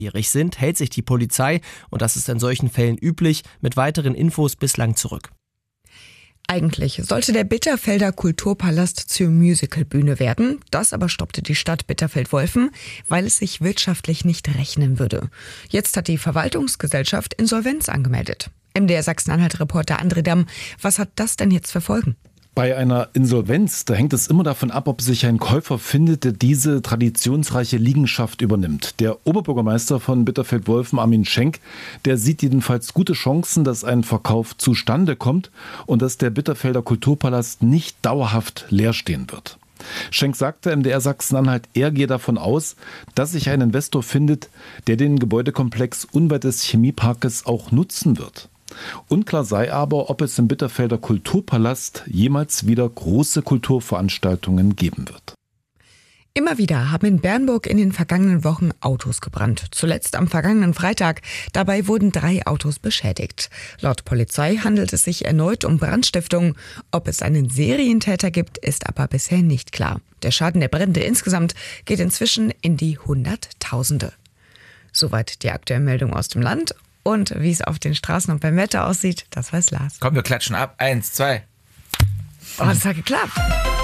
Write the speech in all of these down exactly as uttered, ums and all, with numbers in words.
sind, hält sich die Polizei, und das ist in solchen Fällen üblich, mit weiteren Infos bislang zurück. Eigentlich sollte der Bitterfelder Kulturpalast zur Musicalbühne werden. Das aber stoppte die Stadt Bitterfeld-Wolfen, weil es sich wirtschaftlich nicht rechnen würde. Jetzt hat die Verwaltungsgesellschaft Insolvenz angemeldet. M D R Sachsen-Anhalt-Reporter André Damm, was hat das denn jetzt für Folgen? Bei einer Insolvenz, da hängt es immer davon ab, ob sich ein Käufer findet, der diese traditionsreiche Liegenschaft übernimmt. Der Oberbürgermeister von Bitterfeld-Wolfen, Armin Schenk, der sieht jedenfalls gute Chancen, dass ein Verkauf zustande kommt und dass der Bitterfelder Kulturpalast nicht dauerhaft leer stehen wird. Schenk sagte M D R Sachsen-Anhalt, er gehe davon aus, dass sich ein Investor findet, der den Gebäudekomplex unweit des Chemieparkes auch nutzen wird. Unklar sei aber, ob es im Bitterfelder Kulturpalast jemals wieder große Kulturveranstaltungen geben wird. Immer wieder haben in Bernburg in den vergangenen Wochen Autos gebrannt. Zuletzt am vergangenen Freitag. Dabei wurden drei Autos beschädigt. Laut Polizei handelt es sich erneut um Brandstiftung. Ob es einen Serientäter gibt, ist aber bisher nicht klar. Der Schaden der Brände insgesamt geht inzwischen in die Hunderttausende. Soweit die aktuelle Meldung aus dem Land. Und wie es auf den Straßen und beim Wetter aussieht, das weiß Lars. Komm, wir klatschen ab. Eins, zwei. Oh, das hat geklappt.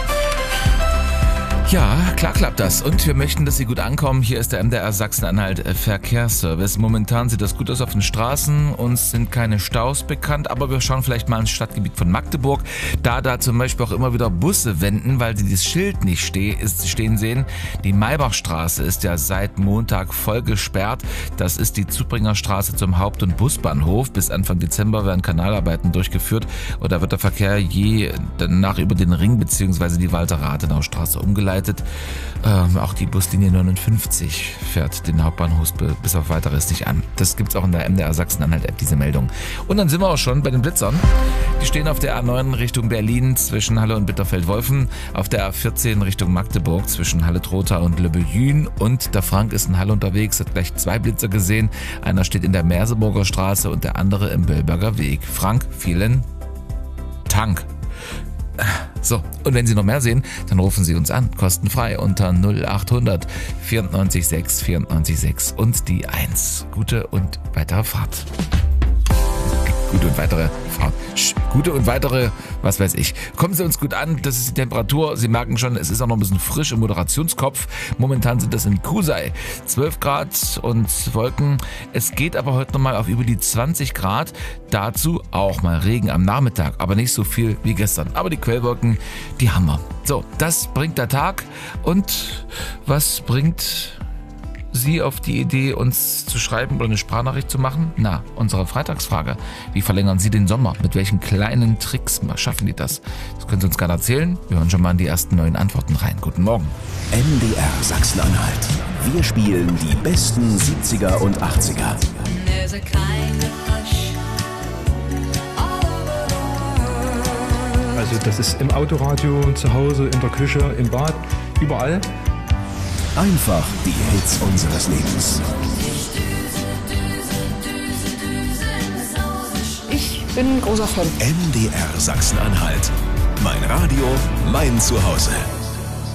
Ja, klar klappt das. Und wir möchten, dass Sie gut ankommen. Hier ist der M D R Sachsen-Anhalt Verkehrsservice. Momentan sieht das gut aus auf den Straßen. Uns sind keine Staus bekannt, aber wir schauen vielleicht mal ins Stadtgebiet von Magdeburg. Da da zum Beispiel auch immer wieder Busse wenden, weil sie das Schild nicht steh, ist, stehen sehen. Die Maybachstraße ist ja seit Montag voll gesperrt. Das ist die Zubringerstraße zum Haupt- und Busbahnhof. Bis Anfang Dezember werden Kanalarbeiten durchgeführt. Und da wird der Verkehr je danach über den Ring bzw. die Walter-Rathenau-Straße umgeleitet. Ähm, auch die Buslinie neunundfünfzig fährt den Hauptbahnhof bis auf Weiteres nicht an. Das gibt's auch in der M D R Sachsen-Anhalt-App, diese Meldung. Und dann sind wir auch schon bei den Blitzern. Die stehen auf der A neun Richtung Berlin zwischen Halle und Bitterfeld-Wolfen, auf der A vierzehn Richtung Magdeburg zwischen Halle-Trotha und Le Bellune, und der Frank ist in Halle unterwegs, hat gleich zwei Blitzer gesehen. Einer steht in der Merseburger Straße und der andere im Böllberger Weg. Frank, vielen Dank. So, und wenn Sie noch mehr sehen, dann rufen Sie uns an, kostenfrei unter null acht hundert vierundneunzig sechs vierundneunzig sechs und die eins. Gute und weitere Fahrt. Gute und weitere Fahrt. Sch, gute und weitere, was weiß ich. Kommen Sie uns gut an, das ist die Temperatur. Sie merken schon, es ist auch noch ein bisschen frisch im Moderationskopf. Momentan sind das in Kusei zwölf Grad und Wolken. Es geht aber heute nochmal auf über die zwanzig Grad. Dazu auch mal Regen am Nachmittag, aber nicht so viel wie gestern. Aber die Quellwolken, die haben wir. So, das bringt der Tag. Und was bringt Sie auf die Idee, uns zu schreiben oder eine Sprachnachricht zu machen? Na, unsere Freitagsfrage. Wie verlängern Sie den Sommer? Mit welchen kleinen Tricks schaffen die das? Das können Sie uns gerne erzählen. Wir hören schon mal in die ersten neuen Antworten rein. Guten Morgen. M D R Sachsen-Anhalt. Wir spielen die besten siebziger und achtziger. Also das ist im Autoradio, zu Hause, in der Küche, im Bad, überall. Einfach die Hits unseres Lebens. Ich bin ein großer Fan. M D R Sachsen-Anhalt. Mein Radio, mein Zuhause.